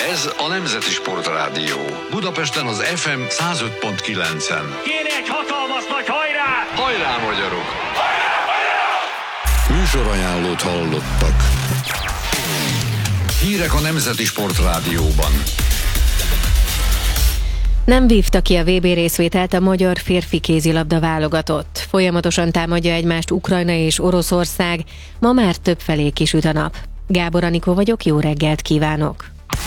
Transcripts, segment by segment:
Ez a Nemzeti Sportrádió. Budapesten az FM 105.9-en. Kéne egy hatalmas nagy hajrá! Hajrá, magyarok! Hajrá, hajrá! Műsorajánlót hallottak. Hírek a Nemzeti Sportrádióban. Nem vívta ki a VB részvételt a magyar férfi kézilabda válogatott. Folyamatosan támadja egymást Ukrajna és Oroszország, ma már többfelé kisüt a nap. Gábor Anikó vagyok, jó reggelt kívánok!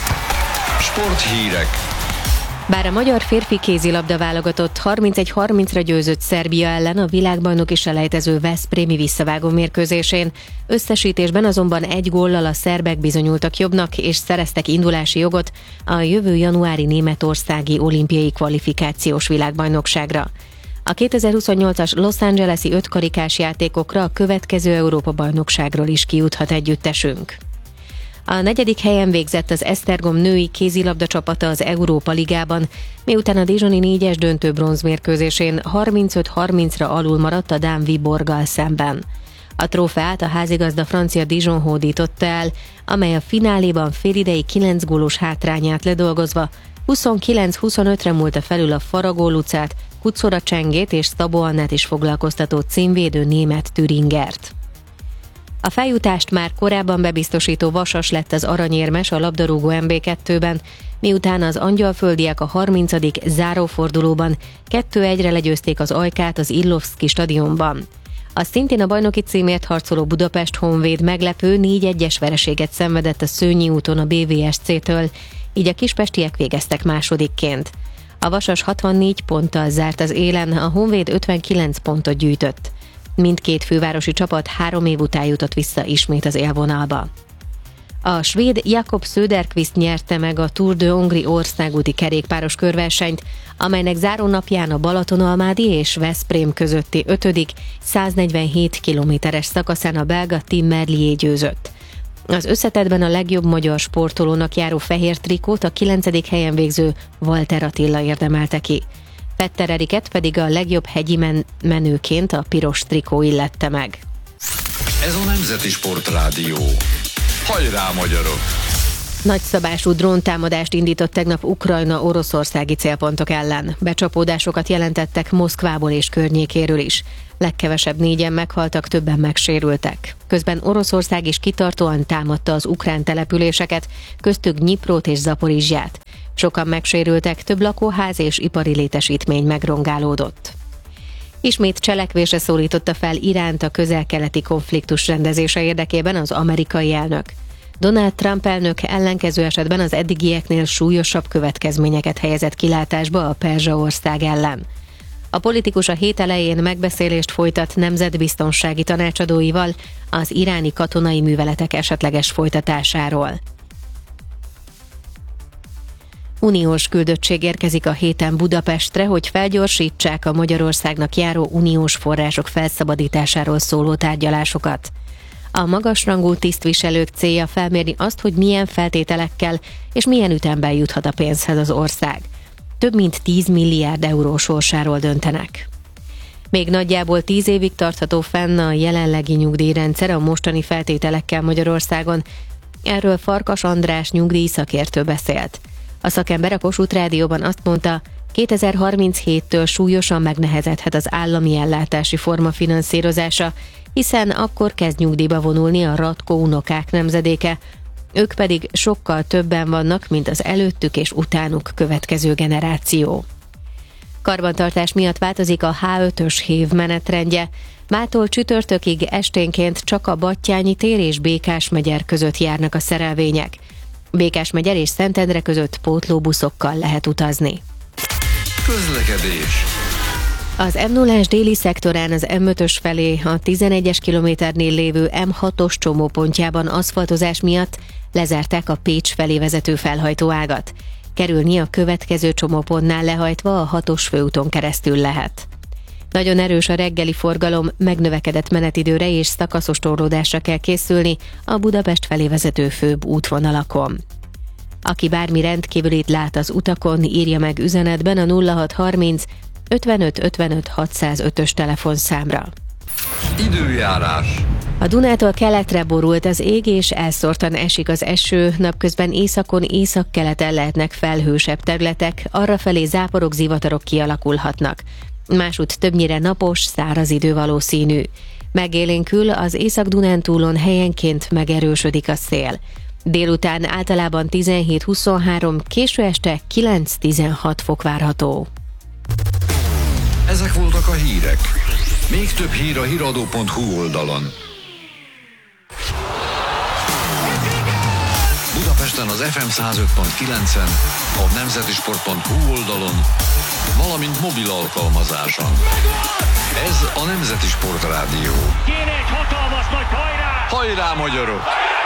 Sporthírek. Bár a magyar férfi kézilabda válogatott 31-30-ra győzött Szerbia ellen a világbajnoki selejtező veszprémi visszavágó mérkőzésén, összesítésben azonban 1 góllal a szerbek bizonyultak jobbnak és szereztek indulási jogot a jövő januári németországi olimpiai kvalifikációs világbajnokságra. A 2028-as Los Angeles-i 5 karikás játékokra a következő Európa-bajnokságról is kijuthat együttesünk. A 4. helyen végzett az Esztergom női kézilabda csapata az Európa Ligában, miután a Dijoni 4-es döntő bronzmérkőzésén 35-30-ra alul maradt a dán Viborggal szemben. A trófeát a házigazda francia Dijon hódította el, amely a fináléban félidei 9 gólos hátrányát ledolgozva 29-25-re múlta felül a Faragó Lucát, Kucora Csengét és Szabó Annát is foglalkoztató címvédő német Thüringert. A feljutást már korábban bebiztosító Vasas lett az aranyérmes a labdarúgó MB2-ben, miután az angyalföldiek a 30. zárófordulóban 2-1-re legyőzték az Ajkát az Illovszki stadionban. A szintén a bajnoki címért harcoló Budapest Honvéd meglepő 4-1-es vereséget szenvedett a Szőnyi úton a BVSC-től, így a kispestiek végeztek másodikként. A Vasas 64 ponttal zárt az élen, a Honvéd 59 pontot gyűjtött. Mindkét fővárosi csapat 3 év után jutott vissza ismét az élvonalba. A svéd Jakob Söderqvist nyerte meg a Tour de Hongrie országúti kerékpáros körversenyt, amelynek zárónapján a Balatonalmádi és Veszprém közötti 5., 147 kilométeres szakaszán a belga Tim Merlier győzött. Az összetettben a legjobb magyar sportolónak járó fehér trikót a 9. helyen végző Walter Attila érdemelte ki. Petter Eriket pedig a legjobb hegyi menőként a piros trikó illette meg. Ez a Nemzeti Sportrádió. Hajrá, magyarok! Nagyszabású dróntámadást indított tegnap Ukrajna oroszországi célpontok ellen. Becsapódásokat jelentettek Moszkvából és környékéről is. Legkevesebb 4-en meghaltak, többen megsérültek. Közben Oroszország is kitartóan támadta az ukrán településeket, köztük Dnyiprót és Zaporizsját. Sokan megsérültek, több lakóház és ipari létesítmény megrongálódott. Ismét cselekvésre szólította fel Iránt a közel-keleti konfliktus rendezése érdekében az amerikai elnök. Donald Trump elnök ellenkező esetben az eddigieknél súlyosabb következményeket helyezett kilátásba a Perzsa-ország ellen. A politikus a hét elején megbeszélést folytat nemzetbiztonsági tanácsadóival az iráni katonai műveletek esetleges folytatásáról. Uniós küldöttség érkezik a héten Budapestre, hogy felgyorsítsák a Magyarországnak járó uniós források felszabadításáról szóló tárgyalásokat. A magasrangú tisztviselők célja felmérni azt, hogy milyen feltételekkel és milyen ütemben juthat a pénzhez az ország. Több mint 10 milliárd euró sorsáról döntenek. Még nagyjából 10 évig tartható fenn a jelenlegi nyugdíjrendszer a mostani feltételekkel Magyarországon. Erről Farkas András nyugdíjszakértő beszélt. A szakember a Kossuth Rádióban azt mondta, 2037-től súlyosan megnehezedhet az állami ellátási forma finanszírozása, hiszen akkor kezd nyugdíjba vonulni a Ratko unokák nemzedéke, ők pedig sokkal többen vannak, mint az előttük és utánuk következő generáció. Karbantartás miatt változik a H5-ös hév menetrendje. Mától csütörtökig esténként csak a Battyányi tér és Békásmegyer között járnak a szerelvények. Békásmegyer és Szentendre között pótlóbuszokkal lehet utazni. Közlekedés. Az M0-ás déli szektorán az M5-ös felé a 11-es kilométernél lévő M6-os csomópontjában aszfaltozás miatt lezárták a Pécs felé vezető felhajtóágat. Kerülni a következő csomópontnál lehajtva a 6-os főúton keresztül lehet. Nagyon erős a reggeli forgalom, megnövekedett menetidőre és szakaszos torlódásra kell készülni a Budapest felé vezető főbb útvonalakon. Aki bármi rendkívülit lát az utakon, írja meg üzenetben a 0630 55 55 605-ös telefonszámra. Időjárás. A Dunától keletre borult az ég, és elszórtan esik az eső, napközben északon, északkeleten lehetnek felhősebb területek, arrafelé záporok, zivatarok kialakulhatnak. Másútt többnyire napos, száraz idő valószínű. Megélénkül az Észak-Dunántúlon helyenként megerősödik a szél. Délután általában 17-23, késő este 9-16 fok várható. Ezek voltak a hírek. Még több hír a hiradó.hu oldalon. Budapesten az FM 105.9-en, a nemzetisport.hu oldalon, valamint mobil alkalmazáson. Ez a Nemzeti Sport Rádió. Kéne egy hatalmas nagy hajrá! Hajrá, magyarok!